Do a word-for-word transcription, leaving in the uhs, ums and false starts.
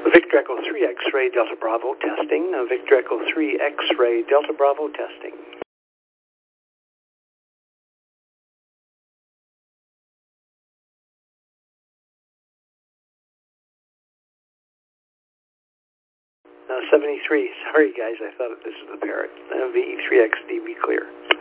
Victor Echo three X-ray Delta Bravo testing. Uh, Victor Echo three X-ray Delta Bravo testing. Uh, seventy-three. Sorry, guys. I thought this was the parrot. Uh, V E three X D B clear.